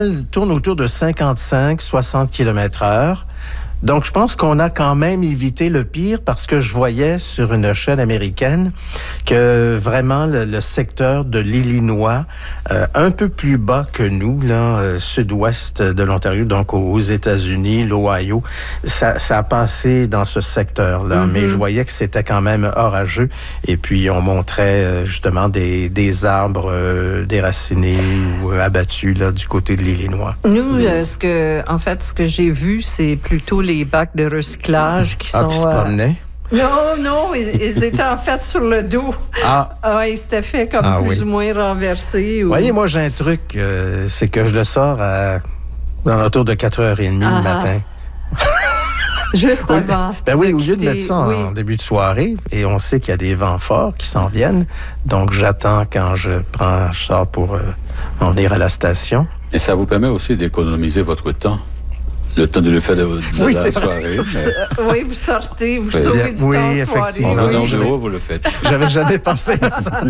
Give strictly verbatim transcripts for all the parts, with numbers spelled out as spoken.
tourne autour de cinquante-cinq à soixante kilomètres heure. Donc, je pense qu'on a quand même évité le pire parce que je voyais sur une chaîne américaine que vraiment le, le secteur de l'Illinois, euh, un peu plus bas que nous, là, euh, sud-ouest de l'Ontario, donc aux États-Unis, l'Ohio, ça, ça a passé dans ce secteur-là. Mm-hmm. Mais je voyais que c'était quand même orageux. Et puis, on montrait euh, justement des, des arbres euh, déracinés ou euh, abattus là, du côté de l'Illinois. Nous, euh, ce que, en fait, ce que j'ai vu, c'est plutôt les les bacs de recyclage qui ah, sont... qui se promenaient? Euh... Non, non, ils, ils étaient en fait sur le dos. Ah! Ah, ils s'étaient fait comme ah, plus oui. ou moins renversés. Ou... Voyez, moi, j'ai un truc, euh, c'est que je le sors à, dans autour de quatre heures trente ah, le matin. Juste avant. Ben oui, au lieu de mettre ça oui. en début de soirée, et on sait qu'il y a des vents forts qui s'en viennent, donc j'attends quand je prends, je sors pour euh, m'en venir à la station. Et ça vous permet aussi d'économiser votre temps. Le temps de le faire de, de oui, la soirée. Vous, mais... Oui, vous sortez, vous oui, sauvez du oui, temps effectivement. soirée. En venant au bureau, vous le faites. J'avais jamais pensé à ça.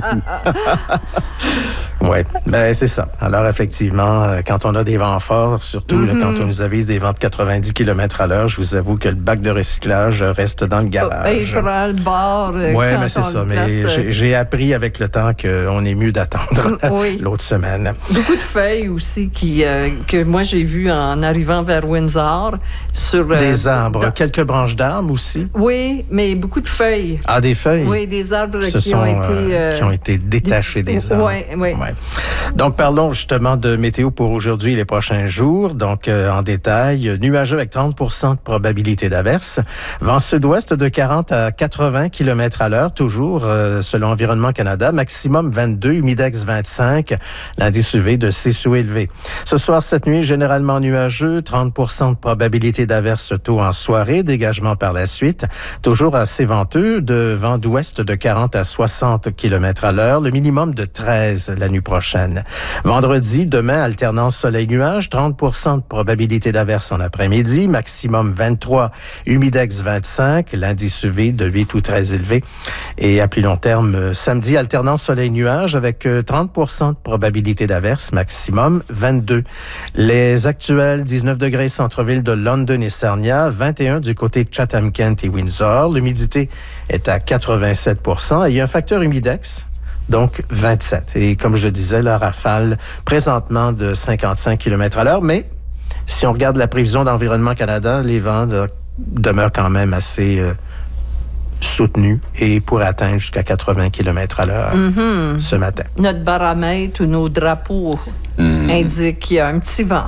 Oui, ben c'est ça. Alors, effectivement, quand on a des vents forts, surtout mm-hmm. là, quand on nous avise des vents de quatre-vingt-dix kilomètres à l'heure, je vous avoue que le bac de recyclage reste dans le garage. Il prend le bord. Oui, mais c'est ça. Mais place... j'ai, j'ai appris avec le temps qu'on est mieux d'attendre oui. l'autre semaine. Beaucoup de feuilles aussi qui, euh, que moi, j'ai vues en arrivant vers Windsor. Sur, euh, des arbres. Dans... Quelques branches d'arbres aussi. Oui, mais beaucoup de feuilles. Ah, des feuilles? Oui, des arbres qui sont, ont été... Euh, qui ont été détachés des, des arbres. Oui, oui. Ouais. Donc, parlons justement de météo pour aujourd'hui et les prochains jours. Donc, euh, en détail, nuageux avec trente pour cent de probabilité d'averse. Vent sud-ouest de quarante à quatre-vingts kilomètres à l'heure, toujours euh, selon Environnement Canada. Maximum vingt-deux, humidex vingt-cinq, l'indice U V de six sous élevé. Ce soir, cette nuit, généralement nuageux, trente pour cent de probabilité d'averse tôt en soirée, dégagement par la suite. Toujours assez venteux, de vent d'ouest de quarante à soixante kilomètres à l'heure, le minimum de treize la nuit prochaine. Vendredi, demain, alternance soleil-nuage, trente pour cent de probabilité d'averse en après-midi, maximum vingt-trois, humidex vingt-cinq, l'indice U V de huit ou treize élevé. Et à plus long terme, samedi, alternance soleil-nuage avec trente pour cent de probabilité d'averse, maximum vingt-deux. Les actuels dix-neuf degrés centre-ville de London et Sarnia, vingt et un du côté de Chatham-Kent et Windsor. L'humidité est à quatre-vingt-sept pour cent et il y a un facteur humidex, donc vingt-sept. Et comme je le disais, la rafale présentement de cinquante-cinq kilomètres à l'heure, mais si on regarde la prévision d'Environnement Canada, les vents de, demeurent quand même assez euh, soutenus et pourraient atteindre jusqu'à quatre-vingts kilomètres à l'heure mm-hmm. ce matin. Notre baromètre ou nos drapeaux mm. indiquent qu'il y a un petit vent.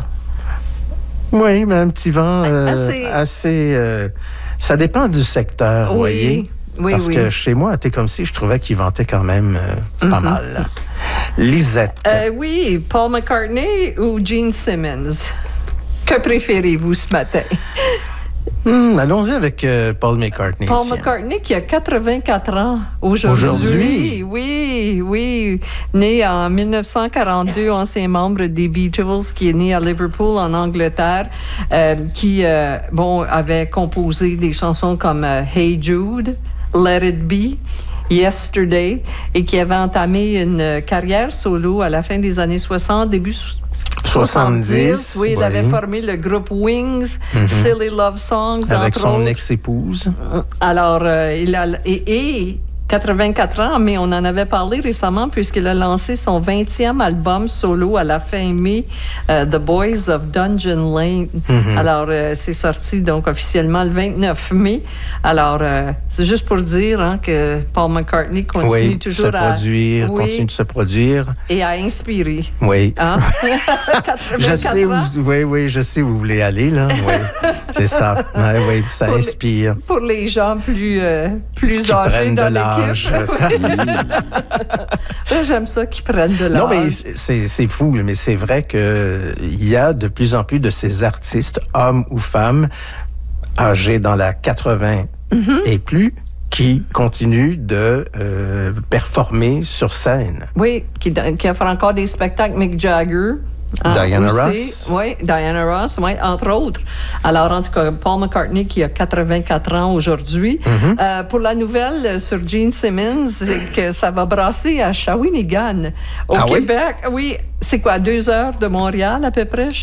Oui, mais un petit vent euh, assez... assez euh, ça dépend du secteur, vous oui. voyez. Oui, Parce oui. que chez moi, à Tecumseh, je trouvais qu'il ventait quand même euh, mm-hmm. pas mal. Lisette. Euh, oui, Paul McCartney ou Gene Simmons? Que préférez-vous ce matin? Hmm, allons-y avec euh, Paul McCartney. Paul McCartney qui a quatre-vingt-quatre ans aujourd'hui. Aujourd'hui? Oui, oui. Né en dix-neuf cent quarante-deux, ancien membre des Beatles, qui est né à Liverpool, en Angleterre, euh, qui, euh, bon, avait composé des chansons comme euh, Hey Jude, Let It Be, Yesterday, et qui avait entamé une carrière solo à la fin des années soixante, début soixante-dix. Oui, il oui. avait formé le groupe Wings, mm-hmm. Silly Love Songs, avec entre son autres. ex-épouse. Alors, euh, il a... Et, et quatre-vingt-quatre ans, mais on en avait parlé récemment puisqu'il a lancé son vingtième album solo à la fin mai, uh, The Boys of Dungeon Lane. Mm-hmm. Alors, euh, c'est sorti donc officiellement le vingt-neuf mai. Alors, euh, c'est juste pour dire hein, que Paul McCartney continue oui, toujours se à... produire, oui, continue de se produire. Et à inspirer. Oui. Hein? quatre-vingt-quatre je sais ans. Où, oui, oui, je sais où vous voulez aller, là. Oui, c'est ça. Oui, oui, ça pour inspire. Les, pour les gens plus, euh, plus âgés dans l'équipe. J'aime ça qu'ils prennent de l'âge. Non, mais c'est, c'est fou, mais c'est vrai qu'il y a de plus en plus de ces artistes, hommes ou femmes, âgés dans la quatre-vingts mm-hmm. et plus, qui continuent de euh, performer sur scène. Oui, qui, qui offre encore des spectacles. Mick Jagger, Diana aussi, Ross. Oui, Diana Ross, oui, entre autres. Alors, en tout cas, Paul McCartney qui a quatre-vingt-quatre ans aujourd'hui. Mm-hmm. Euh, pour la nouvelle sur Gene Simmons, c'est que ça va brasser à Shawinigan, au ah Québec. Oui, oui c'est quoi, deux heures de Montréal à peu près?